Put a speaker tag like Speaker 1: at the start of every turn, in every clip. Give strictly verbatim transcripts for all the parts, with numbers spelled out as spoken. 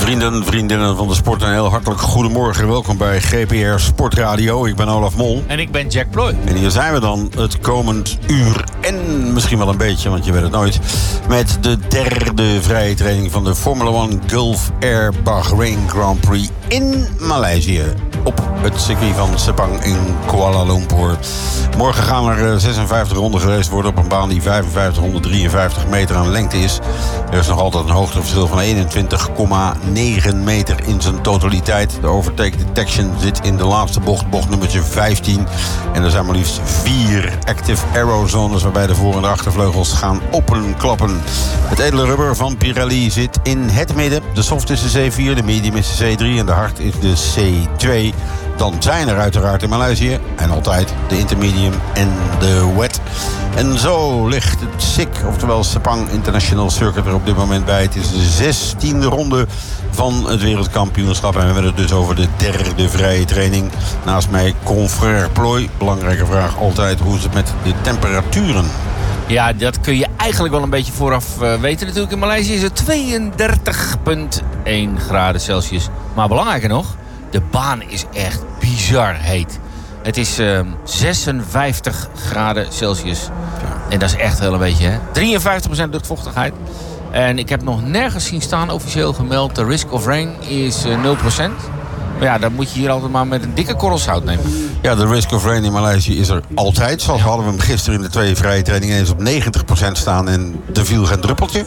Speaker 1: Vrienden, vriendinnen van de sport, een heel hartelijk goedemorgen. Welkom bij G P R Sportradio. Ik ben Olaf Mol.
Speaker 2: En ik ben Jack Ploy.
Speaker 1: En hier zijn we dan het komend uur. En misschien wel een beetje, want je weet het nooit. Met de derde vrije training van de Formula One Gulf Air Bahrain Grand Prix in Maleisië. Op het circuit van Sepang in Kuala Lumpur. Morgen gaan er zesenvijftig ronden geweest worden op een baan die vijfenvijftighonderddrieënvijftig meter aan lengte is. Er is nog altijd een hoogteverschil van eenentwintig komma negen meter in zijn totaliteit. De overtake detection zit in de laatste bocht, bocht nummertje vijftien. En er zijn maar liefst vier active aerozones waarbij de voor- en de achtervleugels gaan openklappen. Het edele rubber van Pirelli zit in het midden. De soft is de C vier, de medium is de C drie en de hard is de C twee. Dan zijn er uiteraard in Maleisië en altijd de intermedium en de wet. En zo ligt het S I C, oftewel Sepang International Circuit, er op dit moment bij. Het is de zestiende ronde van het wereldkampioenschap. En we hebben het dus over de derde vrije training. Naast mij confrère Ploy. Belangrijke vraag altijd, hoe is het met de temperaturen?
Speaker 2: Ja, dat kun je eigenlijk wel een beetje vooraf uh, weten natuurlijk. In Maleisië is het tweeëndertig komma één graden Celsius. Maar belangrijker nog, de baan is echt bizar heet. Het is uh, zesenvijftig graden Celsius. En dat is echt wel een beetje, hè. drieënvijftig procent luchtvochtigheid. En ik heb nog nergens zien staan, officieel gemeld, de risk of rain is uh, nul procent. Maar ja, dan moet je hier altijd maar met een dikke korrel zout nemen.
Speaker 1: Ja, de risk of rain in Maleisië is er altijd. Zoals hadden we hem gisteren in de twee vrije trainingen eens op negentig procent staan en er viel geen druppeltje.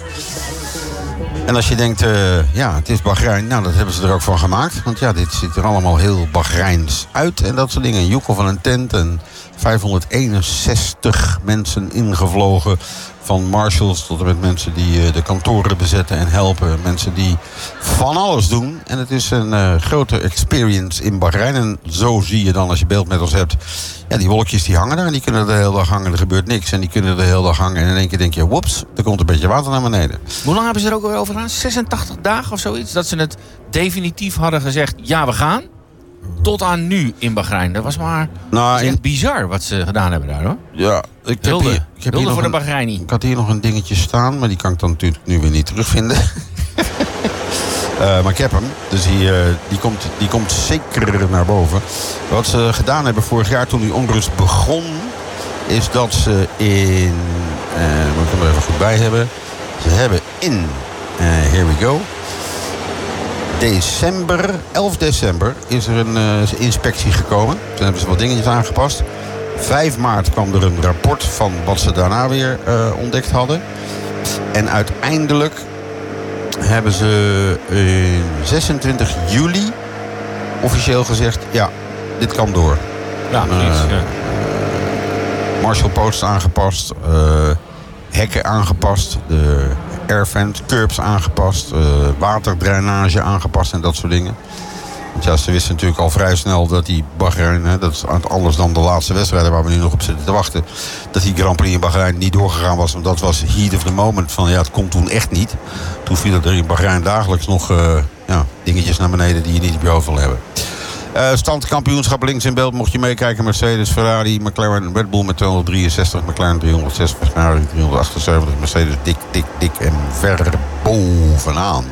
Speaker 1: En als je denkt, uh, ja, het is Bahrein, nou, dat hebben ze er ook van gemaakt. Want ja, dit ziet er allemaal heel Bahreins uit en dat soort dingen. Een joekel van een tent en vijfhonderdeenenzestig mensen ingevlogen. Van marshals tot en met mensen die uh, de kantoren bezetten en helpen. Mensen die van alles doen. En het is een uh, grote experience in Bahrein. En zo zie je dan, als je beeld met ons hebt, ja, die wolkjes die hangen daar. En die kunnen de hele dag hangen, er gebeurt niks. En die kunnen de hele dag hangen. En in één keer denk je, woeps, er komt een beetje water naar beneden.
Speaker 2: Hoe lang hebben ze er ook weer over gedaan? zesentachtig dagen of zoiets? Dat ze het definitief hadden gezegd, ja, we gaan. Tot aan nu in Bahrein. Dat was maar
Speaker 1: nou,
Speaker 2: dat is echt
Speaker 1: in...
Speaker 2: bizar wat ze gedaan hebben daar, hoor.
Speaker 1: Ja, ik heb
Speaker 2: Hulde.
Speaker 1: hier, ik heb
Speaker 2: Hulde
Speaker 1: hier
Speaker 2: voor
Speaker 1: nog
Speaker 2: de
Speaker 1: een,
Speaker 2: Bahreini.
Speaker 1: Ik had hier nog een dingetje staan, maar die kan ik dan natuurlijk nu weer niet terugvinden. uh, maar ik heb hem. Dus die, uh, die, komt, die komt zeker naar boven. Wat ze gedaan hebben vorig jaar toen die onrust begon, is dat ze in... Uh, moet ik hem er even goed bij hebben. Ze hebben in... Uh, here we go. December, elf december, is er een uh, inspectie gekomen. Toen hebben ze wat dingetjes aangepast. vijf maart kwam er een rapport van wat ze daarna weer uh, ontdekt hadden. En uiteindelijk hebben ze in zesentwintig juli officieel gezegd, ja, dit kan door.
Speaker 2: Ja,
Speaker 1: uh,
Speaker 2: precies. Ja.
Speaker 1: Uh, Marshall Post aangepast, uh, hekken aangepast, de airvent, curbs aangepast, uh, waterdrainage aangepast en dat soort dingen. Want ja, ze wisten natuurlijk al vrij snel dat die Bahrein, hè, dat is anders dan de laatste wedstrijden waar we nu nog op zitten te wachten, dat die Grand Prix in Bahrein niet doorgegaan was. Want dat was heat of the moment van, ja, het komt toen echt niet. Toen vielen er in Bahrein dagelijks nog uh, ja, dingetjes naar beneden die je niet op je hoofd wil hebben. Uh, standkampioenschap links in beeld, mocht je meekijken. Mercedes, Ferrari, McLaren, Red Bull met tweehonderddrieënzestig, McLaren driehonderdzestig, Ferrari driehonderdachtenzeventig, Mercedes dik, dik, dik en ver bovenaan.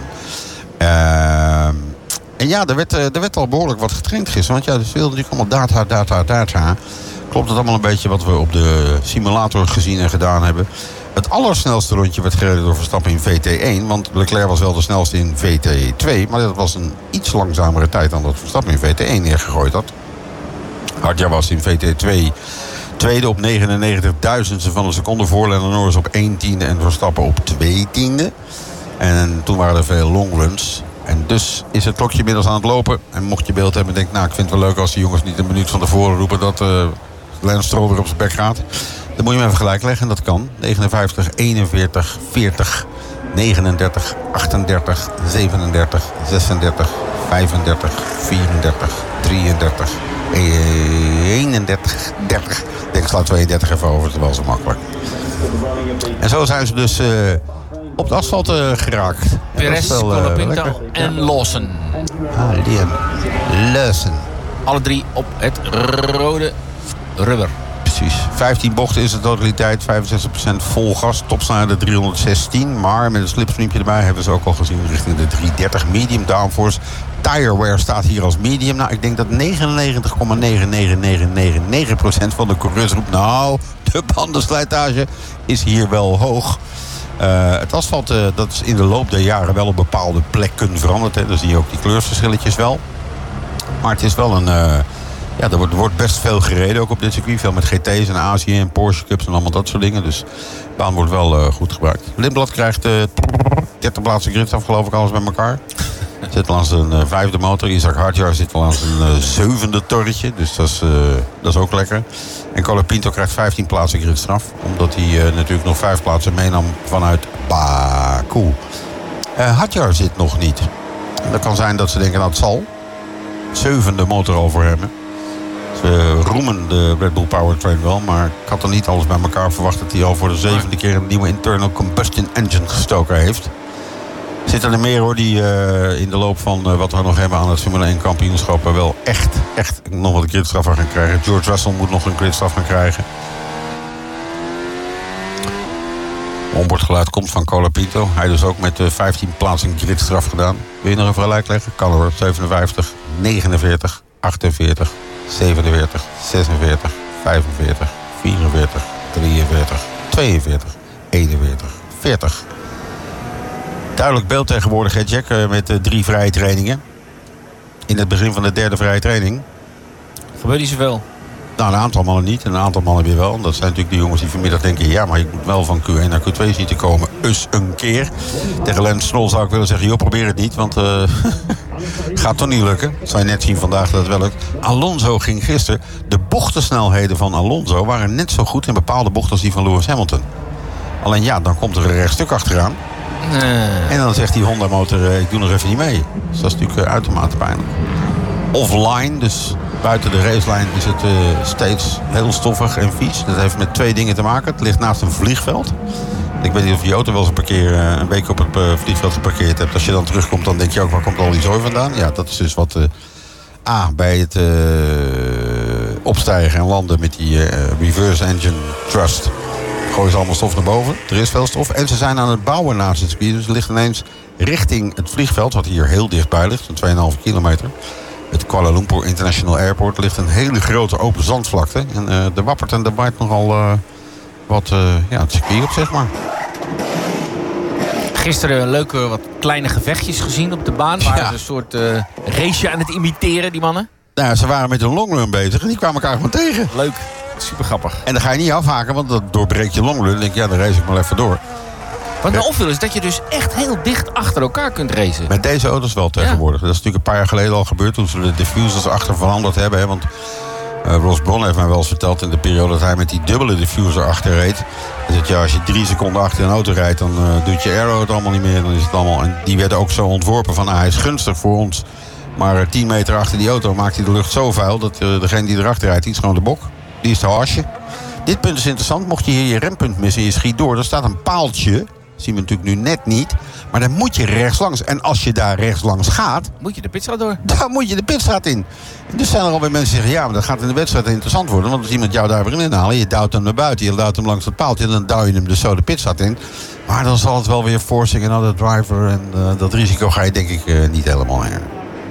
Speaker 1: Uh, en ja, er werd, er werd al behoorlijk wat getraind gisteren. Want ja, er speelde natuurlijk allemaal data, data, data. Klopt het allemaal een beetje wat we op de simulator gezien en gedaan hebben. Het allersnelste rondje werd gereden door Verstappen in V T één. Want Leclerc was wel de snelste in V T twee. Maar dat was een iets langzamere tijd dan dat Verstappen in V T één neergegooid had. Hadjar was in V T twee tweede op negenennegentigduizendste van een seconde voor. Lando Norris op één tiende en Verstappen op twee tiende. En toen waren er veel longruns. En dus is het klokje inmiddels aan het lopen. En mocht je beeld hebben en denkt, nou, ik vind het wel leuk als die jongens niet een minuut van tevoren roepen dat uh, Lance Stroll weer op zijn bek gaat. Dan moet je hem even gelijk leggen. Dat kan. negenenvijftig, eenenveertig, veertig, negenendertig, achtendertig, zevenendertig, zesendertig, vijfendertig, vierendertig, drieëndertig, eenendertig, dertig. Ik denk, ik sla tweeëndertig even over. Het is wel zo makkelijk. En zo zijn ze dus uh, op de asfalt uh, geraakt.
Speaker 2: Perez, Colapinto uh, en Lawson.
Speaker 1: Ah, Liam Lawson.
Speaker 2: Alle drie op het rode rubber.
Speaker 1: precies. vijftien bochten is de totaliteit, vijfenzestig procent vol gas. Topsnelheid driehonderdzestien. Maar met een slipstreampje erbij hebben ze ook al gezien richting de driehonderddertig. Medium downforce. Tire wear staat hier als medium. Nou, ik denk dat negenennegentig komma negen negen negen negen negen procent van de coureurs roept... nou, de bandenslijtage is hier wel hoog. Uh, het asfalt, uh, dat is in de loop der jaren wel op bepaalde plekken veranderd. Hè. Dan zie je ook die kleursverschilletjes wel. Maar het is wel een... Uh, ja, er wordt, er wordt best veel gereden ook op dit circuit. Veel met G T's en Azië en Porsche Cups en allemaal dat soort dingen. Dus de baan wordt wel uh, goed gebruikt. Lindblad krijgt uh, dertig plaatsen gridstraf, geloof ik, alles bij elkaar. Zit al aan zijn uh, vijfde motor. Isaac Hadjar zit al aan zijn uh, zevende torretje. Dus dat is, uh, dat is ook lekker. En Colapinto krijgt vijftien plaatsen gridstraf. Omdat hij uh, natuurlijk nog vijf plaatsen meenam vanuit Baku. Uh, Hadjar zit nog niet. En dat kan zijn dat ze denken, nou het zal. Zevende motor al voor hem. Ze roemen de Red Bull Powertrain wel. Maar ik had er niet alles bij elkaar verwacht dat hij al voor de zevende keer een nieuwe internal combustion engine gestoken heeft. Zitten er meer hoor die uh, in de loop van uh, wat we nog hebben aan het Formule één kampioenschap uh, wel echt, echt nog wat gridstraf gaan krijgen. George Russell moet nog een gridstraf gaan krijgen. Onboardgeluid komt van Colapinto. Hij dus ook met uh, vijftien plaatsen gridstraf gedaan. Wil je nog even gelijk leggen? Kan hoor. zevenenvijftig, negenenveertig, achtenveertig, zevenenveertig, zesenveertig, vijfenveertig, vierenveertig, drieënveertig, tweeënveertig, eenenveertig, veertig. Duidelijk beeld tegenwoordig, hè Jack, met uh, drie vrije trainingen. In het begin van de derde vrije training.
Speaker 2: Gebeurt niet zoveel?
Speaker 1: Nou, een aantal mannen niet en een aantal mannen weer wel. Dat zijn natuurlijk de jongens die vanmiddag denken... ja, maar ik moet wel van Q één naar Q twee zien te komen. Dus een keer. Tegen Lance Stroll zou ik willen zeggen... joh, probeer het niet, want... Uh, gaat toch niet lukken. Dat zou je net zien vandaag dat het wel lukt. Alonso ging gisteren... de bochtensnelheden van Alonso waren net zo goed... in bepaalde bochten als die van Lewis Hamilton. Alleen ja, dan komt er een rechtstuk achteraan. Uh. En dan zegt die Honda-motor... Uh, ik doe nog even niet mee. Dus dat is natuurlijk uh, uitermate pijnlijk. Offline, dus... buiten de racelijn is het uh, steeds heel stoffig en vies. Dat heeft met twee dingen te maken. Het ligt naast een vliegveld. Ik weet niet of je auto wel eens een, parkeer, uh, een week op het uh, vliegveld geparkeerd hebt. Als je dan terugkomt, dan denk je ook, waar komt al die zooi vandaan? Ja, dat is dus wat uh, A, bij het uh, opstijgen en landen met die uh, reverse engine thrust. Gooien ze allemaal stof naar boven. Er is veel stof. En ze zijn aan het bouwen naast het circuit. Dus het ligt ineens richting het vliegveld, wat hier heel dichtbij ligt. Zo'n twee komma vijf kilometer. Het Kuala Lumpur International Airport ligt een hele grote open zandvlakte. En uh, er wappert en er waait nogal uh, wat uh, ja, het circuit op, zeg maar.
Speaker 2: Gisteren leuke wat kleine gevechtjes gezien op de baan. Waren ja. Een soort uh, raceje aan het imiteren, die mannen? Nou,
Speaker 1: ze waren met een longrun bezig en die kwamen elkaar gewoon tegen.
Speaker 2: Leuk, super grappig.
Speaker 1: En dan ga je niet afhaken, want dat doorbreekt je longrun. Dan denk je, ja, dan race ik maar even door.
Speaker 2: Wat me opviel is dat je dus echt heel dicht achter elkaar kunt racen.
Speaker 1: Met deze auto's wel tegenwoordig. Ja. Dat is natuurlijk een paar jaar geleden al gebeurd toen ze de diffusers achter veranderd hebben. Hè? Want uh, Ross Brawn heeft mij wel eens verteld in de periode dat hij met die dubbele diffuser achter reed. Hij zegt, ja, als je drie seconden achter een auto rijdt, dan uh, doet je aero het allemaal niet meer. Dan is het allemaal... En die werden ook zo ontworpen van, nou, hij is gunstig voor ons. Maar uh, tien meter achter die auto maakt hij de lucht zo vuil dat uh, degene die erachter rijdt, die is gewoon de bok. Die is de haasje. Dit punt is interessant. Mocht je hier je rempunt missen en je schiet door, dan staat een paaltje. Dat zien we natuurlijk nu net niet. Maar dan moet je rechts langs. En als je daar rechts langs gaat...
Speaker 2: moet je de pitstraat door.
Speaker 1: Dan moet je de pitstraat in. En dus zijn er alweer mensen die zeggen... ja, maar dat gaat in de wedstrijd interessant worden. Want als iemand jou daar weer in halen... je duwt hem naar buiten, je duwt hem langs het paaltje... en dan duw je hem dus zo de pitstraat in. Maar dan zal het wel weer forcing another driver... en uh, dat risico ga je denk ik uh, niet helemaal heen.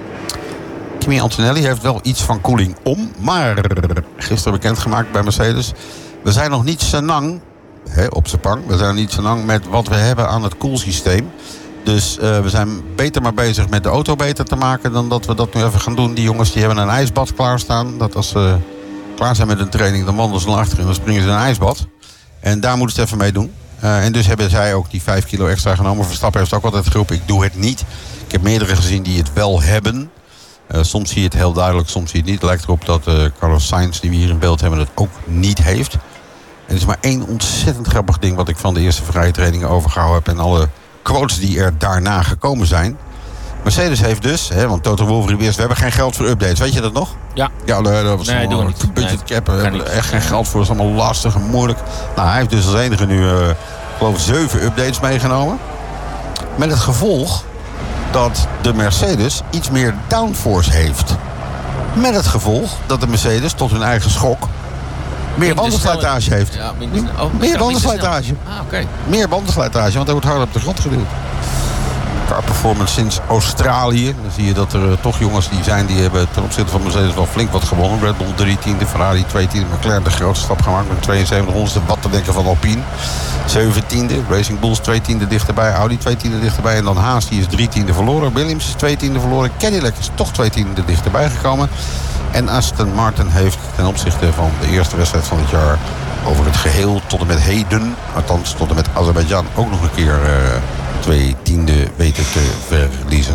Speaker 1: Kimi Antonelli heeft wel iets van koeling om. Maar gisteren bekendgemaakt bij Mercedes... we zijn nog niet senang... He, op Sepang. We zijn niet zo lang met wat we hebben aan het koelsysteem. Dus uh, we zijn beter maar bezig met de auto beter te maken... dan dat we dat nu even gaan doen. Die jongens die hebben een ijsbad klaarstaan. Dat als ze klaar zijn met een training... dan wandelen ze naar achteren en dan springen ze in een ijsbad. En daar moeten ze het even mee doen. Uh, en dus hebben zij ook die vijf kilo extra genomen. Verstappen heeft ook altijd geroepen, ik doe het niet. Ik heb meerdere gezien die het wel hebben. Uh, soms zie je het heel duidelijk, soms zie je het niet. Het lijkt erop dat uh, Carlos Sainz, die we hier in beeld hebben... het ook niet heeft... En er is maar één ontzettend grappig ding... wat ik van de eerste vrije trainingen overgehouden heb... en alle quotes die er daarna gekomen zijn. Mercedes heeft dus... Hè, want Toto Wolff riep eerst... we hebben geen geld voor updates. Weet je dat nog?
Speaker 2: Ja.
Speaker 1: Ja, dat was
Speaker 2: nee,
Speaker 1: een budget cap. We hebben er echt geen geld voor. Dat is allemaal lastig en moeilijk. Nou, hij heeft dus als enige nu... Uh, ik geloof zeven updates meegenomen. Met het gevolg... dat de Mercedes iets meer downforce heeft. Met het gevolg dat de Mercedes tot hun eigen schok... Meer bandenslijtage heeft.
Speaker 2: Ja, minder snel. Oh,
Speaker 1: meer
Speaker 2: ja,
Speaker 1: bandenslijtage.
Speaker 2: Ah, oké. Okay.
Speaker 1: Meer bandenslijtage, want hij wordt harder op de grond geduwd. Car performance sinds Australië. Dan zie je dat er uh, toch jongens die zijn, die hebben ten opzichte van Mercedes wel flink wat gewonnen. Red Bull drie tiende, Ferrari twee tiende, McLaren de grootste stap gemaakt met tweeënzeventig honderdste. Wat te denken van Alpine. zeventiende, Racing Bulls twee tiende dichterbij, Audi twee tiende dichterbij. En dan Haas, die is drie tiende verloren. Williams is twee tiende verloren. Cadillac is toch twee tiende dichterbij gekomen. En Aston Martin heeft ten opzichte van de eerste wedstrijd van het jaar over het geheel tot en met heden, althans tot en met Azerbeidzjan, ook nog een keer uh, twee tiende weten te verliezen.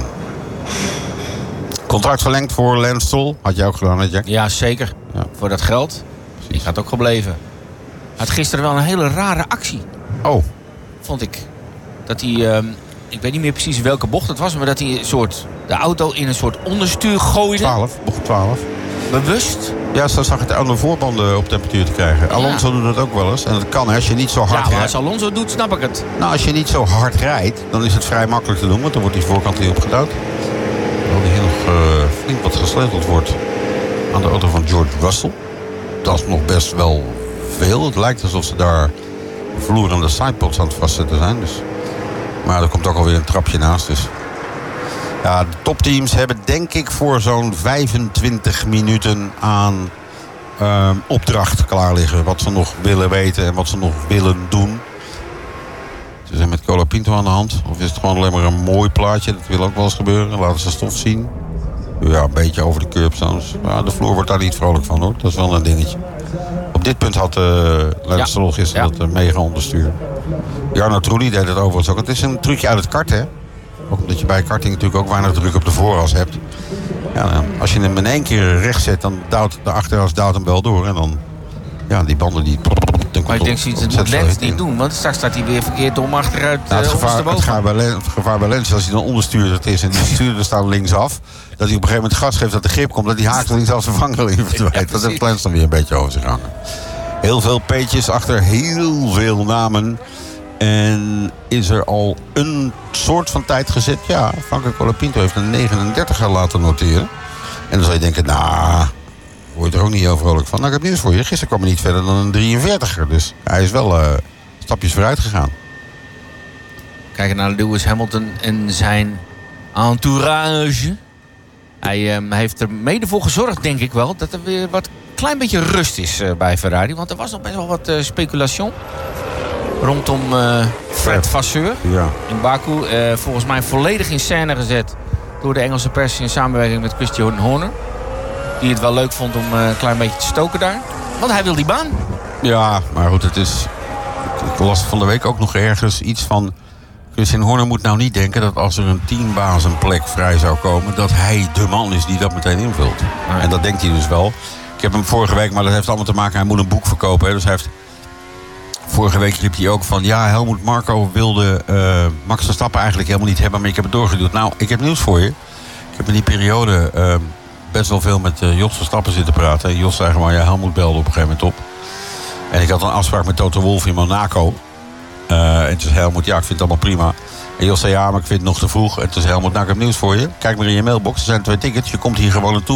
Speaker 1: Contract verlengd voor Lance Stroll. Had jij ook gedaan, hè Jack?
Speaker 2: Ja, zeker. Ja. Voor dat geld. Ik had ook gebleven. Hij had gisteren wel een hele rare actie.
Speaker 1: Oh.
Speaker 2: Vond ik. Dat hij, uh, ik weet niet meer precies welke bocht het was, maar dat hij een soort, de auto in een soort onderstuur gooide.
Speaker 1: twaalf, bocht twaalf.
Speaker 2: Bewust.
Speaker 1: Ja, zo zag het aan de voorbanden op temperatuur te krijgen. Ja. Alonso doet dat ook wel eens. En dat kan hè, als je niet zo hard
Speaker 2: ja,
Speaker 1: rijdt.
Speaker 2: Ja, als Alonso doet, snap ik het.
Speaker 1: Nou, als je niet zo hard rijdt, dan is het vrij makkelijk te doen. Want dan wordt die voorkant niet opgedouwd. Terwijl hier nog uh, flink wat gesleuteld wordt aan de auto van George Russell. Dat is nog best wel veel. Het lijkt alsof ze daar vloerende sidepods aan het vastzetten zijn. Dus. Maar er komt ook alweer een trapje naast. Dus. Ja, de topteams hebben denk ik voor zo'n vijfentwintig minuten aan uh, opdracht klaar liggen. Wat ze nog willen weten en wat ze nog willen doen. Ze zijn met Colapinto aan de hand. Of is het gewoon alleen maar een mooi plaatje? Dat wil ook wel eens gebeuren. Laten ze stof zien. Ja, een beetje over de curb staan. Ja, de vloer wordt daar niet vrolijk van hoor. Dat is wel een dingetje. Op dit punt had uh, Lance Stroll gisteren ja. dat uh, mega onderstuur. Jarno Trulli deed het overigens ook. Het is een trucje uit het karten, hè? Ook omdat je bij karting natuurlijk ook weinig druk op de vooras hebt. Ja, nou, als je hem in één keer recht zet, dan duwt de achteras duwt hem wel door. En dan, ja, die banden die...
Speaker 2: Maar ik denk zoiets, het moet Lens niet doen. Want straks staat hij weer verkeerd om achteruit
Speaker 1: nou, het,
Speaker 2: uh,
Speaker 1: gevaar, het, gevaar bij Lens, het gevaar bij Lens, als hij dan onderstuurder is en die stuurder staan linksaf, dat hij op een gegeven moment gas geeft dat de grip komt, dat die haak linksaf zijn vangrail verdwijnt. Ja, dat heeft Lens dan weer een beetje over zich hangen. Heel veel peetjes achter heel veel namen. En is er al een soort van tijd gezet? Ja, Franco Colapinto heeft een negenendertiger laten noteren. En dan zou je denken, nou, word je er ook niet heel vrolijk van. Nou, ik heb nieuws voor je. Gisteren kwam hij niet verder dan een drieënveertiger. Dus hij is wel uh, stapjes vooruit gegaan.
Speaker 2: Kijken naar Lewis Hamilton en zijn entourage. Hij uh, heeft er mede voor gezorgd, denk ik wel, dat er weer wat klein beetje rust is uh, bij Ferrari. Want er was nog best wel wat uh, speculation rondom uh, Fred Vasseur
Speaker 1: ja.
Speaker 2: in Baku. Uh, volgens mij volledig in scène gezet door de Engelse pers in samenwerking met Christian Horner. Die het wel leuk vond om uh, een klein beetje te stoken daar. Want hij wil die baan.
Speaker 1: Ja, maar goed, het is... Ik las van de week ook nog ergens iets van... Christian Horner moet nou niet denken dat als er een teambaas een plek vrij zou komen, dat hij de man is die dat meteen invult.
Speaker 2: Nee.
Speaker 1: En dat denkt hij dus wel. Ik heb hem vorige week, maar dat heeft allemaal te maken, hij moet een boek verkopen. Hè, dus hij heeft... Vorige week riep hij ook van... ja, Helmut Marko wilde uh, Max Verstappen eigenlijk helemaal niet hebben, maar ik heb het doorgeduwd. Nou, ik heb nieuws voor je. Ik heb in die periode uh, best wel veel met uh, Jos Verstappen zitten praten. En Jos zei gewoon, ja, Helmut belde op een gegeven moment op. En ik had een afspraak met Toto Wolff in Monaco. Uh, en toen zei Helmut, ja, ik vind het allemaal prima. En Jos zei, ja, maar ik vind het nog te vroeg. En toen zei Helmut, nou, ik heb nieuws voor je. Kijk maar in je mailbox, er zijn twee tickets. Je komt hier gewoon naartoe.